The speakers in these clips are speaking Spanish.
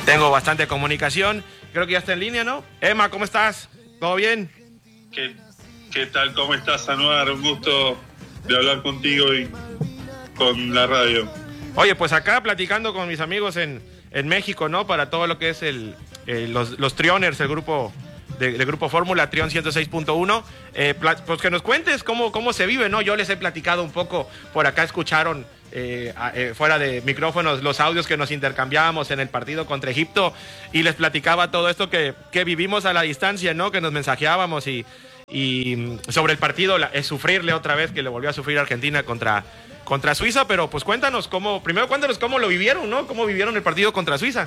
tengo bastante comunicación. Creo que ya está en línea, ¿no? Emma, ¿cómo estás? ¿Todo bien? ¿Qué tal? ¿Cómo estás, Anuar? Un gusto de hablar contigo y con la radio. Oye, pues acá platicando con mis amigos en México, ¿no? Para todo lo que es los Trioners, el grupo de Grupo Fórmula, Trion 106.1. Pues que nos cuentes cómo se vive, ¿no? Yo les he platicado un poco, por acá escucharon fuera de micrófonos los audios que nos intercambiábamos en el partido contra Egipto y les platicaba todo esto que vivimos a la distancia, ¿no? Que nos mensajeábamos y sobre el partido, sufrirle otra vez, que le volvió a sufrir Argentina contra Suiza. Pero pues cuéntanos primero cuéntanos cómo lo vivieron, ¿no? ¿Cómo vivieron el partido contra Suiza?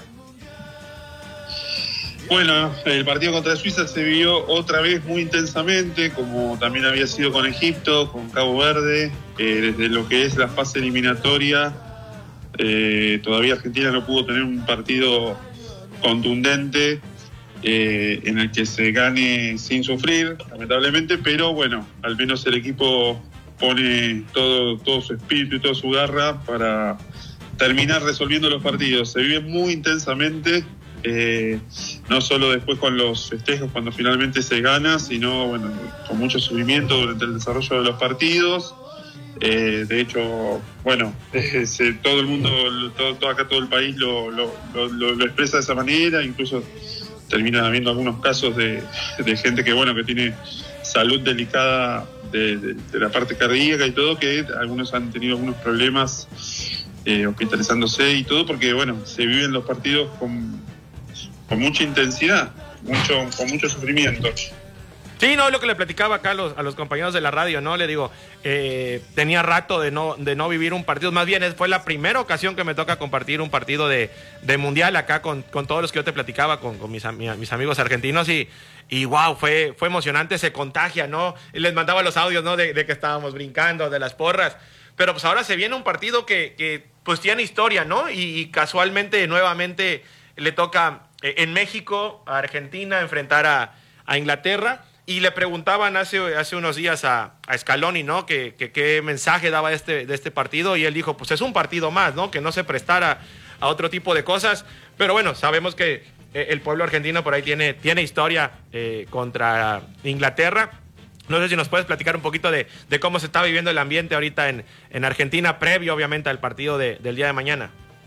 Bueno, el partido contra Suiza se vivió otra vez muy intensamente, como también había sido con Egipto, con Cabo Verde, desde lo que es la fase eliminatoria. Todavía Argentina no pudo tener un partido contundente en el que se gane sin sufrir, lamentablemente, pero bueno, al menos el equipo pone todo su espíritu y toda su garra para terminar resolviendo los partidos. Se vive muy intensamente. No solo después con los festejos cuando finalmente se gana, sino bueno, con mucho sufrimiento durante el desarrollo de los partidos. De hecho, bueno, todo el mundo, todo el país lo expresa de esa manera. Incluso termina habiendo algunos casos de gente que tiene salud delicada de la parte cardíaca y todo, que algunos han tenido algunos problemas hospitalizándose y todo, porque bueno, se viven los partidos con mucha intensidad, con mucho sufrimiento. Sí, no, es lo que le platicaba acá a los compañeros de la radio, ¿no? Le digo, tenía rato de no vivir un partido, más bien fue la primera ocasión que me toca compartir un partido de mundial acá con todos los que yo te platicaba, con mis amigos argentinos y wow, fue emocionante, se contagia, ¿no? Y les mandaba los audios, ¿no? De que estábamos brincando, de las porras, pero pues ahora se viene un partido que pues tiene historia, ¿no? Y casualmente, nuevamente, le toca en México a Argentina enfrentar a Inglaterra, y le preguntaban hace unos días a Scaloni, ¿no? Que qué mensaje daba de este partido, y él dijo, pues es un partido más, ¿no? Que no se prestara a otro tipo de cosas, pero bueno, sabemos que el pueblo argentino por ahí tiene historia contra Inglaterra. No sé si nos puedes platicar un poquito de cómo se está viviendo el ambiente ahorita en Argentina, previo obviamente al partido del día de mañana.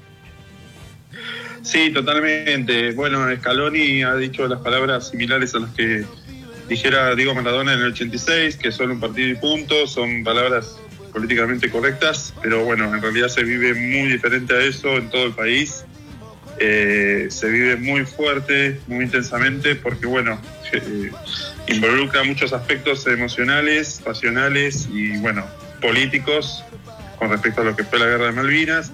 Sí, totalmente. Bueno, Scaloni ha dicho las palabras similares a las que dijera Diego Maradona en el 86, que son un partido y punto, son palabras políticamente correctas, pero bueno, en realidad se vive muy diferente a eso en todo el país. Se vive muy fuerte, muy intensamente, porque bueno, involucra muchos aspectos emocionales, pasionales y bueno, políticos con respecto a lo que fue la Guerra de Malvinas.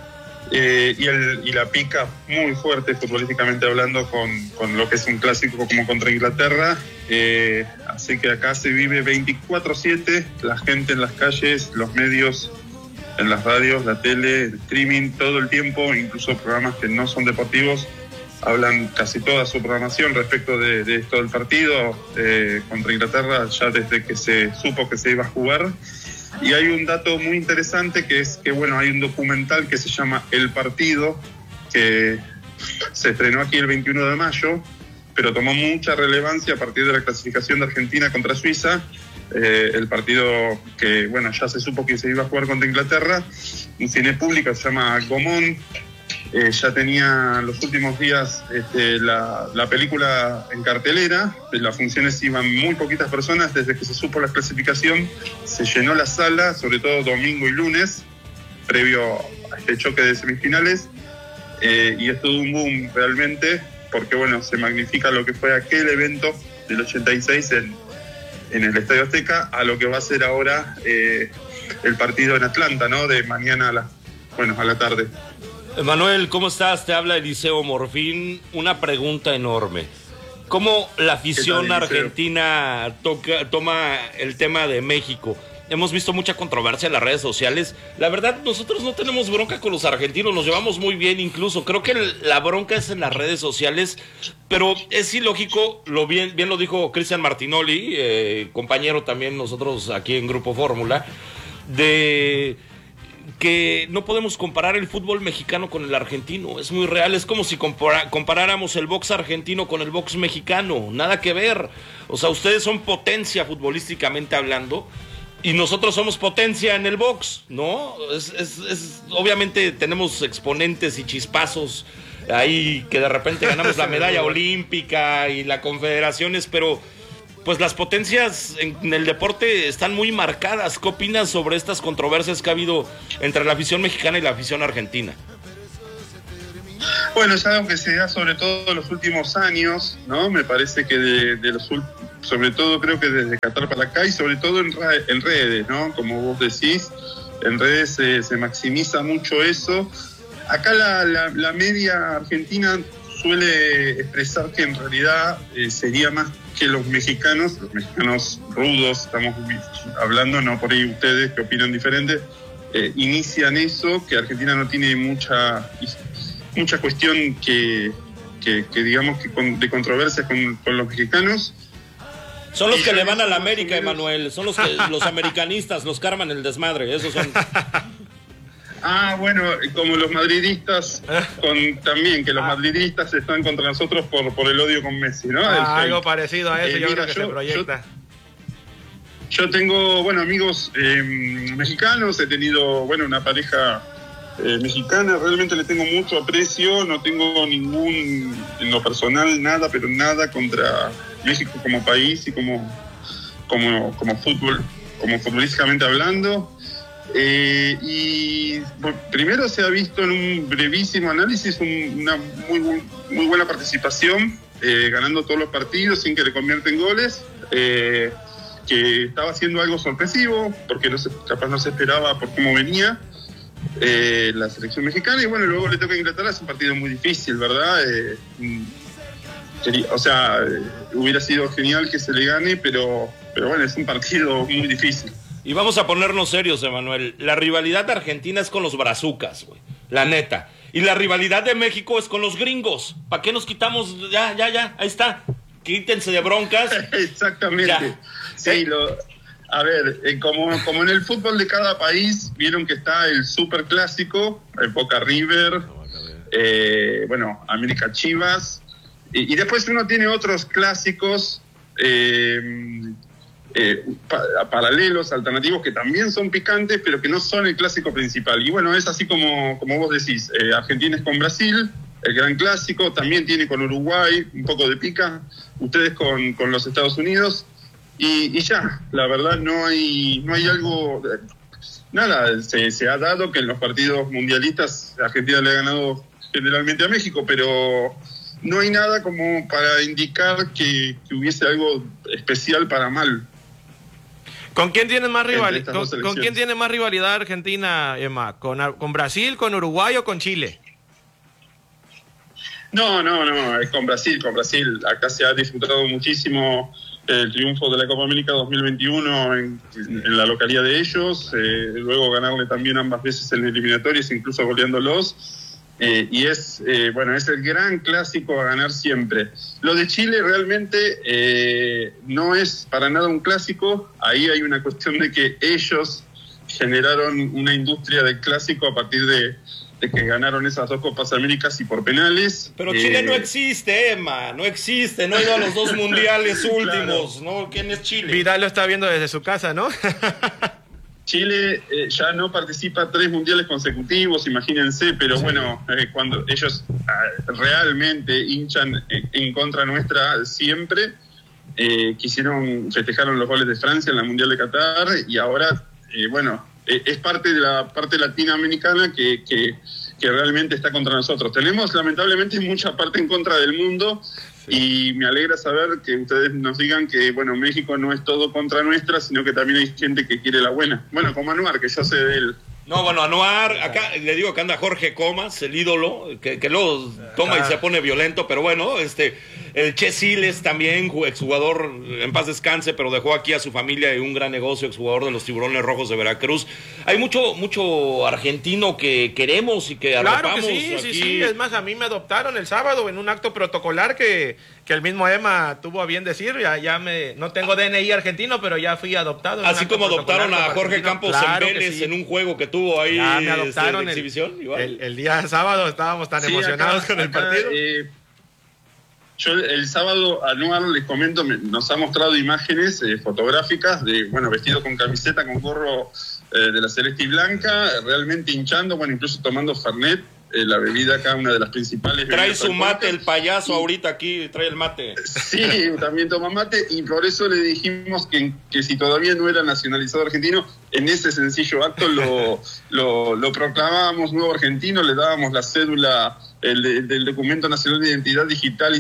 Y la pica muy fuerte futbolísticamente hablando con lo que es un clásico como contra Inglaterra. Así que acá se vive 24/7, la gente en las calles, los medios, en las radios, la tele, el streaming, todo el tiempo, incluso programas que no son deportivos, hablan casi toda su programación respecto de esto del partido contra Inglaterra, ya desde que se supo que se iba a jugar. Y hay un dato muy interesante que es que, bueno, hay un documental que se llama El Partido, que se estrenó aquí el 21 de mayo, pero tomó mucha relevancia a partir de la clasificación de Argentina contra Suiza. El partido que, bueno, ya se supo que se iba a jugar contra Inglaterra. Un cine público se llama Gomón. Ya tenía los últimos días la película en cartelera. En las funciones iban muy poquitas personas. Desde que se supo la clasificación se llenó la sala, sobre todo domingo y lunes, previo a este choque de semifinales, y es todo un boom realmente, porque bueno, se magnifica lo que fue aquel evento del 86 en el Estadio Azteca a lo que va a ser ahora el partido en Atlanta, ¿no? De mañana a la tarde. Manuel, ¿cómo estás? Te habla Eliseo Morfín. Una pregunta enorme. ¿Cómo la afición argentina toma el tema de México? Hemos visto mucha controversia en las redes sociales. La verdad, nosotros no tenemos bronca con los argentinos, nos llevamos muy bien incluso. Creo que la bronca es en las redes sociales, pero es ilógico, bien lo dijo Cristian Martinoli, compañero también nosotros aquí en Grupo Fórmula, de que no podemos comparar el fútbol mexicano con el argentino. Es muy real, es como si comparáramos el box argentino con el box mexicano. Nada que ver. O sea, ustedes son potencia futbolísticamente hablando y nosotros somos potencia en el box, ¿no? Obviamente tenemos exponentes y chispazos ahí que de repente ganamos la medalla olímpica y la confederaciones, pero pues las potencias en el deporte están muy marcadas. ¿Qué opinas sobre estas controversias que ha habido entre la afición mexicana y la afición argentina? Bueno, es algo que se da sobre todo en los últimos años, ¿no? Me parece que sobre todo creo que desde Qatar para acá y sobre todo en redes, ¿no? Como vos decís, en redes se maximiza mucho eso. Acá la media argentina suele expresar que en realidad sería más que los mexicanos rudos, estamos hablando, no por ahí ustedes que opinan diferente, inician eso, que Argentina no tiene mucha cuestión que digamos que de controversias con los mexicanos. Son los que le van a la América, Emanuel, son los americanistas, los que arman el desmadre, esos son. Bueno, como los madridistas, también que los madridistas están contra nosotros por el odio con Messi, ¿no? Algo parecido a eso, yo creo que se proyecta. Yo tengo, amigos mexicanos, he tenido, una pareja mexicana, realmente le tengo mucho aprecio, no tengo ningún, en lo personal, nada, pero nada contra México como país y como fútbol, como futbolísticamente hablando. Y primero se ha visto en un brevísimo análisis una muy buena participación, ganando todos los partidos sin que le convierten goles, que estaba haciendo algo sorpresivo porque capaz no se esperaba por cómo venía la selección mexicana. Y luego le toca a Inglaterra, es un partido muy difícil, ¿verdad? Hubiera sido genial que se le gane, pero es un partido muy difícil. Y vamos a ponernos serios, Emanuel. La rivalidad de Argentina es con los brazucas, güey. La neta. Y la rivalidad de México es con los gringos. ¿Para qué nos quitamos? Ya. Ahí está. Quítense de broncas. Exactamente. Ya. Sí, como en el fútbol de cada país, vieron que está el super clásico, el Boca River, América Chivas. Y después uno tiene otros clásicos paralelos, alternativos, que también son picantes, pero que no son el clásico principal. Y es así como vos decís, Argentina es con Brasil, el gran clásico, también tiene con Uruguay, un poco de pica, ustedes con los Estados Unidos, y ya, la verdad no hay algo, nada, se ha dado que en los partidos mundialistas Argentina le ha ganado generalmente a México, pero no hay nada como para indicar que hubiese algo especial para mal. ¿Con quién tiene más rivalidad Argentina, Emma? ¿Con Brasil, con Uruguay o con Chile? No, es con Brasil. Acá se ha disfrutado muchísimo el triunfo de la Copa América 2021 en la localidad de ellos, luego ganarle también ambas veces en eliminatorias, incluso goleándolos. Y es el gran clásico a ganar siempre. Lo de Chile realmente no es para nada un clásico. Ahí hay una cuestión de que ellos generaron una industria del clásico a partir de que ganaron esas dos Copas Américas y por penales. Pero Chile no existe, Emma, no existe, no ha ido a los dos mundiales últimos, claro. ¿No? ¿Quién es Chile? Vidal lo está viendo desde su casa, ¿no? Chile ya no participa 3 mundiales consecutivos, imagínense, pero cuando ellos realmente hinchan en contra nuestra siempre, festejaron los goles de Francia en la Mundial de Qatar y ahora, es parte de la parte latinoamericana que realmente está contra nosotros. Tenemos lamentablemente mucha parte en contra del mundo. Y me alegra saber que ustedes nos digan que, México no es todo contra nuestra, sino que también hay gente que quiere la buena. Como Anuar, que yo sé de él. No, Anuar, acá le digo que anda Jorge Comas, el ídolo, que luego toma y se pone violento, pero El Che Siles también, exjugador, en paz descanse, pero dejó aquí a su familia y un gran negocio, exjugador de los Tiburones Rojos de Veracruz. Hay mucho argentino que queremos y que Claro arropamos que sí, aquí. sí. Es más, a mí me adoptaron el sábado en un acto protocolar que el mismo Emma tuvo a bien decir. No tengo DNI argentino, pero ya fui adoptado. Así como adoptaron a Jorge Campos en Vélez en un juego que tuvo ahí ya me adoptaron de exhibición. El día sábado estábamos tan emocionados con el partido. Yo el sábado, Anuar, les comento, nos ha mostrado imágenes fotográficas de, vestido con camiseta, con gorro de la celeste y blanca, realmente hinchando, incluso tomando Fernet, la bebida acá, una de las principales. Trae su mate el payaso ahorita aquí, trae el mate. Sí, también toma mate, y por eso le dijimos que si todavía no era nacionalizado argentino, en ese sencillo acto lo proclamábamos nuevo argentino, le dábamos la cédula del documento nacional de identidad digital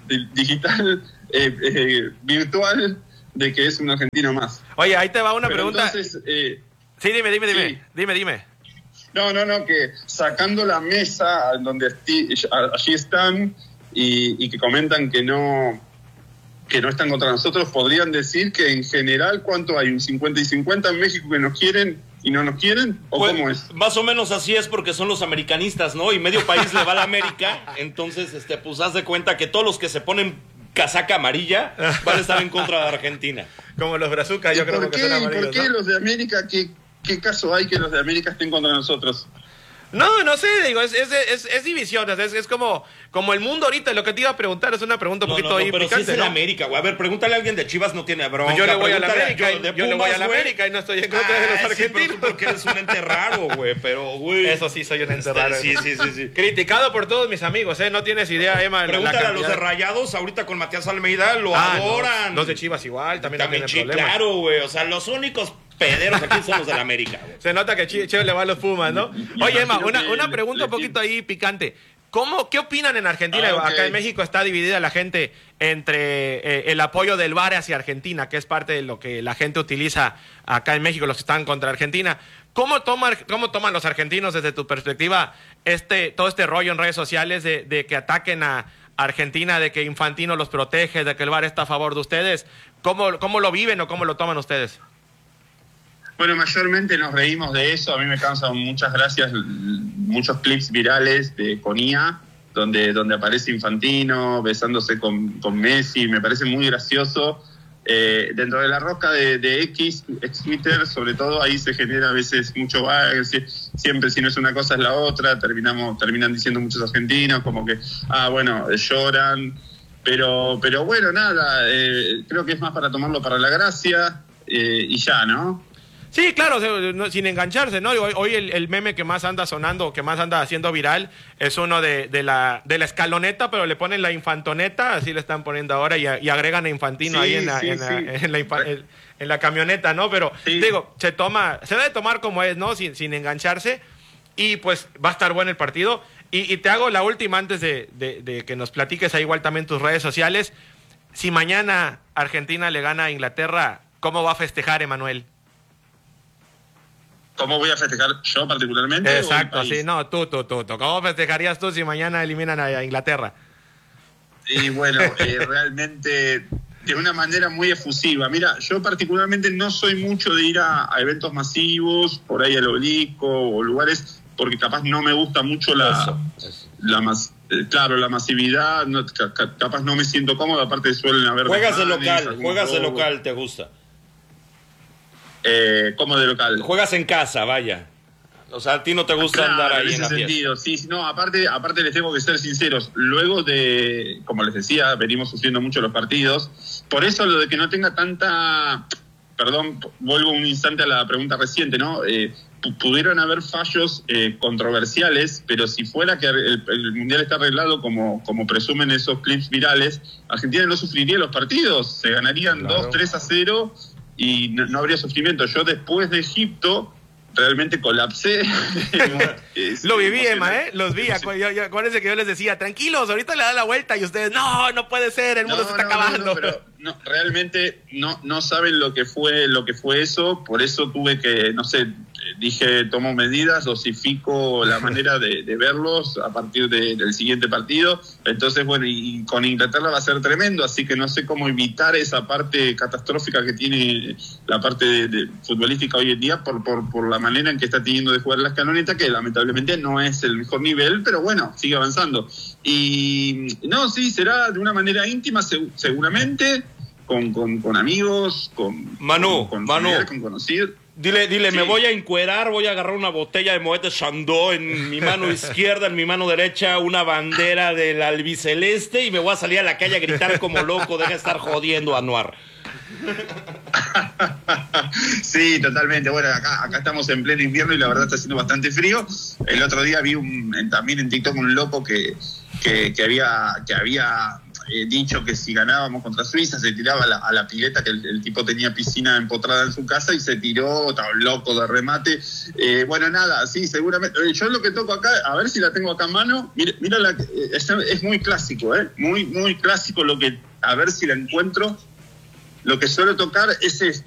virtual de que es un argentino más. Oye, ahí te va una Pero pregunta. Entonces, sí, dime. Sí. Dime. No, que sacando la mesa donde allí están y que comentan que no están contra nosotros, podrían decir que en general, ¿cuánto hay? ¿Un 50 y 50 en México que nos quieren y no nos quieren? ¿O pues, cómo es? Más o menos así es, porque son los americanistas, ¿no? Y medio país le va a la América, entonces pues haz de cuenta que todos los que se ponen casaca amarilla van a estar en contra de Argentina. Como los brazucas, yo creo que son amarillos, ¿Por qué ¿no? los de América, qué caso hay que los de América estén contra nosotros? No sé, digo, es división, es como el mundo ahorita. Lo que te iba a preguntar es una pregunta un poquito ahí pero picante, sí es en ¿no? América, güey. A ver, pregúntale a alguien de Chivas, no tiene bronca. Yo le voy a la Pregúntale América, yo le voy a la América y no estoy en contra de los argentinos. Sí, porque eres un ente raro, güey, pero, güey. Eso sí, soy un ente raro. Sí. Criticado por todos mis amigos, ¿eh? No tienes idea, Emma. Pregúntale a los de Rayados, ahorita con Matías Almeida, lo adoran. Los de Chivas igual, también tienen problemas. Claro, güey, o sea, los únicos pederos aquí son los de la América, güey. Se nota que Chivas le va a los Pumas, ¿no? Oye, Emma, una pregunta un poquito ahí picante. ¿Qué opinan en Argentina? Okay. Acá en México está dividida la gente entre el apoyo del VAR hacia Argentina, que es parte de lo que la gente utiliza acá en México, los que están contra Argentina. ¿Cómo toman los argentinos desde tu perspectiva todo este rollo en redes sociales de que ataquen a Argentina, de que Infantino los protege, de que el VAR está a favor de ustedes? ¿Cómo lo viven o cómo lo toman ustedes? Bueno, mayormente nos reímos de eso. A mí me causan muchas gracias muchos clips virales con IA, donde aparece Infantino besándose con Messi. Me parece muy gracioso. Dentro de la rosca de ex Twitter, sobre todo, ahí se genera a veces mucho vague. Siempre, si no es una cosa, es la otra. Terminan diciendo muchos argentinos, como que, lloran. Pero bueno, nada, creo que es más para tomarlo para la gracia y ya, ¿no? Sí, claro, sin engancharse, ¿no? Hoy el meme que más anda sonando, que más anda haciendo viral, es uno de la escaloneta, pero le ponen la infantoneta, así le están poniendo ahora, y agregan a Infantino ahí en la camioneta, ¿no? Pero, digo, se debe tomar como es, ¿no? Sin engancharse, y pues va a estar bueno el partido. Y te hago la última antes de que nos platiques ahí igual también tus redes sociales. Si mañana Argentina le gana a Inglaterra, ¿cómo va a festejar, Emanuel? ¿Cómo voy a festejar yo particularmente? Exacto, sí, no, tú. ¿Cómo festejarías tú si mañana eliminan a Inglaterra? Y bueno, realmente de una manera muy efusiva. Mira, yo particularmente no soy mucho de ir a eventos masivos, por ahí al Obelisco o lugares, porque capaz no me gusta mucho la masividad, capaz no me siento cómodo, aparte suelen haber... Juegas de local, ¿te gusta? ¿Cómo de local? Juegas en casa, vaya. O sea, a ti no te gusta andar ahí en la sentido, fiesta. Sí, no, aparte les tengo que ser sinceros. Luego de, como les decía, venimos sufriendo mucho los partidos. Por eso lo de que no tenga tanta... Perdón, vuelvo un instante a la pregunta reciente, ¿no? Pudieron haber fallos controversiales, pero si fuera que el Mundial está arreglado como presumen esos clips virales, Argentina no sufriría los partidos. Se ganarían 2-3-0 y no habría sufrimiento. Yo después de Egipto realmente colapsé. Lo viví, Emma, los vi. Acuérdense que yo les decía, tranquilos, ahorita le da la vuelta, y ustedes, no puede ser, el mundo se está acabando. Pero realmente no saben lo que fue eso. Por eso tuve que, dije, tomo medidas, dosifico la manera de verlos a partir del siguiente partido. Entonces, bueno, y con Inglaterra va a ser tremendo, así que no sé cómo evitar esa parte catastrófica que tiene la parte de futbolística hoy en día por la manera en que está teniendo de jugar la Scaloneta, que lamentablemente no es el mejor nivel, pero bueno, sigue avanzando. Y no, sí, será de una manera íntima seguramente, con amigos, con Manu, con conocidos. Dile, Sí. me voy a encuerar, voy a agarrar una botella de Moet Chandon en mi mano izquierda, en mi mano derecha una bandera del albiceleste y me voy a salir a la calle a gritar como loco, deja de estar jodiendo, Anuar. Sí, totalmente. Bueno, acá estamos en pleno invierno y la verdad está haciendo bastante frío. El otro día vi también en TikTok un loco que había dicho que si ganábamos contra Suiza se tiraba a la pileta, que el tipo tenía piscina empotrada en su casa y se tiró, estaba loco de remate. Bueno, nada, sí, seguramente. Yo lo que toco acá, a ver si la tengo acá a mano. Mira es muy clásico, muy, muy clásico a ver si la encuentro. Lo que suelo tocar es esto.